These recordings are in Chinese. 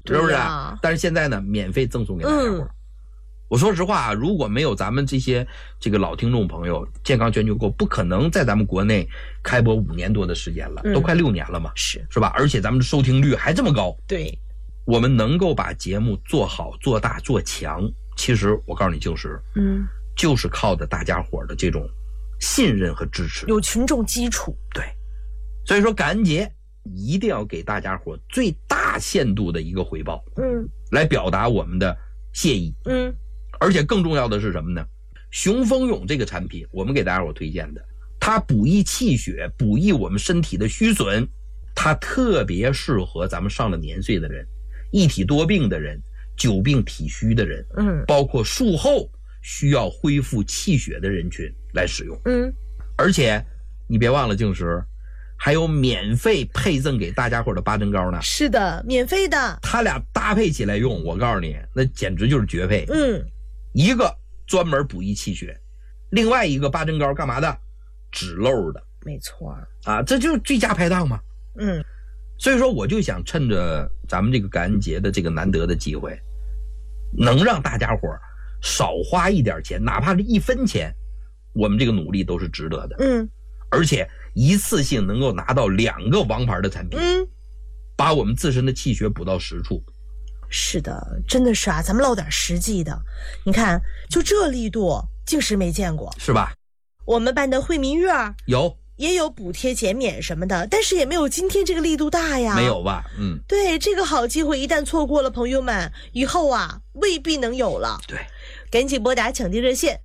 是不是？但是现在呢，免费赠送给大家伙。我说实话，如果没有咱们这个老听众朋友，健康全球购不可能在咱们国内开播5年多的时间了，都快6年了嘛，是吧？而且咱们的收听率还这么高。 对， 我们能够把节目做好、做大、做强，其实我告诉你，就是靠着大家伙的这种信任和支持， 有群众基础。 对，所以说感恩节一定要给大家伙最大限度的一个回报，来表达我们的谢意，而且更重要的是什么呢？雄蜂蛹这个产品，我们给大家伙推荐的，它补益气血，补益我们身体的虚损，它特别适合咱们上了年岁的人、一体多病的人、久病体虚的人，包括术后需要恢复气血的人群来使用，而且你别忘了，静时还有免费配赠给大家伙的八珍膏呢。 是的，免费的。 他俩搭配起来用，我告诉你，那简直就是绝配。一个专门补益气血，另外一个八珍膏干嘛的？止漏的。 没错啊，这就是最佳拍档嘛。所以说我就想趁着咱们这个感恩节的这个难得的机会，能让大家伙少花一点钱，哪怕是1分钱，我们这个努力都是值得的。而且一次性能够拿到2个王牌的产品，把我们自身的气血补到实处。 是的，真的是啊，咱们唠点实际的。你看，就这力度，静时没见过， 是吧？ 我们办的惠民月也有补贴减免什么的，但是也没有今天这个力度大呀。 没有吧？ 对，这个好机会一旦错过了，朋友们，以后啊未必能有了。 对， 赶紧拨打抢订热线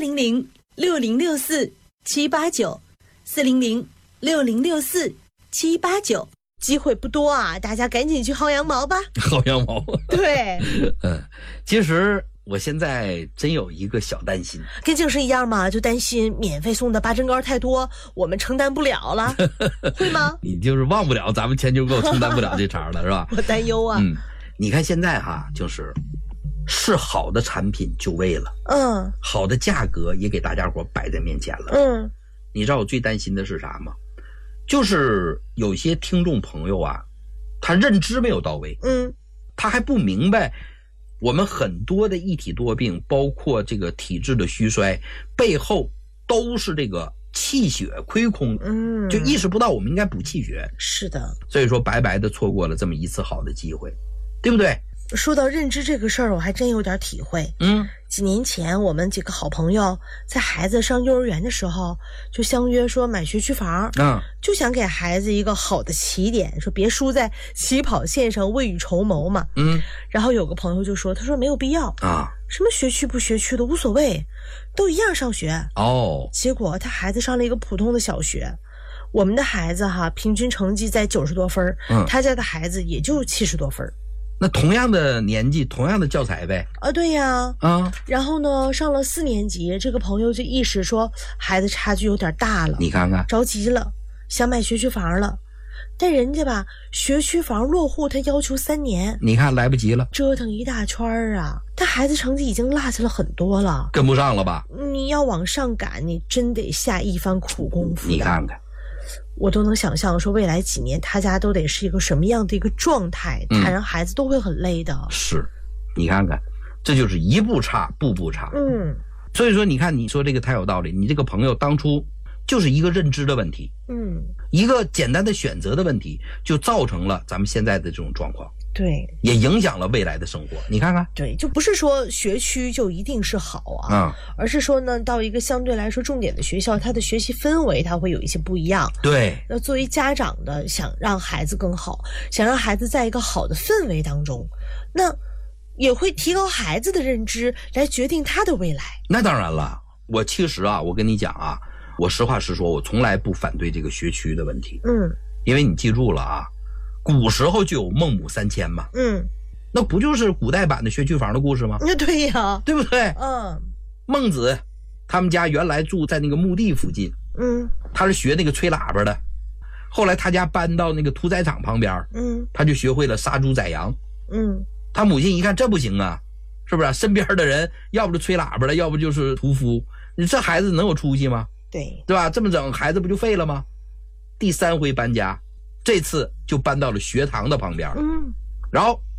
400-6064-789，400-6064-789，机会不多啊，大家赶紧去薅羊毛吧。 薅羊毛。 对， 其实我现在真有一个小担心， 跟静时一样嘛，就担心免费送的八珍膏太多，我们承担不了了，会吗？ 你就是忘不了咱们全球购承担不了这茬了，是吧？ 我担忧啊。 你看现在就是好的产品就位了，好的价格也给大家伙摆在面前了，你知道我最担心的是啥吗？就是有些听众朋友啊，他认知没有到位，他还不明白我们很多的一体多病，包括这个体质的虚衰，背后都是这个气血亏空，就意识不到我们应该补气血。 是的， 所以说白白的错过了这么一次好的机会，对不对？ 说到认知这个事儿，我还真有点体会。几年前我们几个好朋友在孩子上幼儿园的时候就相约说买学区房，就想给孩子一个好的起点，说别输在起跑线上，未雨绸缪嘛。然后有个朋友就说，他说没有必要啊，什么学区不学区的无所谓，都一样上学。结果他孩子上了一个普通的小学，我们的孩子平均成绩在90多分，他家的孩子也就70多分。 那同样的年纪，同样的教材呗。 对呀。然后呢，上了4年级，这个朋友就意识说孩子差距有点大了， 你看看， 着急了，想买学区房了。但人家吧，学区房落户他要求3年， 你看来不及了， 折腾一大圈啊，他孩子成绩已经落下了很多了， 跟不上了吧？ 你要往上赶，你真得下一番苦功夫。 你看看， 我都能想象说未来几年他家都得是一个什么样的一个状态，他让孩子都会很累的。 是，你看看，这就是一步差步步差。所以说你看，你说这个太有道理，你这个朋友当初就是一个认知的问题，一个简单的选择的问题，就造成了咱们现在的这种状况。 对， 也影响了未来的生活。你看看， 对，就不是说学区就一定是好啊，而是说呢，到一个相对来说重点的学校，它的学习氛围它会有一些不一样。 对， 那作为家长的，想让孩子更好，想让孩子在一个好的氛围当中，那也会提高孩子的认知，来决定他的未来。 那当然了，我其实我跟你讲我实话实说，我从来不反对这个学区的问题。因为你记住了古时候就有孟母3000嘛，那不就是古代版的学区房的故事吗？ 对呀， 对不对？孟子他们家原来住在那个墓地附近，他是学那个吹喇叭的，后来他家搬到那个屠宰场旁边，他就学会了杀猪宰羊，他母亲一看这不行啊，是不是？身边的人要不就吹喇叭的，要不就是屠夫，你这孩子能有出息吗？对吧？这么整孩子不就废了吗？第3回搬家，这次就搬到了学堂的旁边，然后